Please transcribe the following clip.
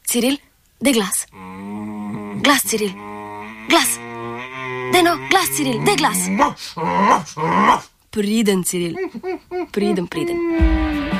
Ciril, daj glas. Glas, Ciril. Glas. Daj no, glas, Ciril, daj glas. Priden, Ciril. Priden.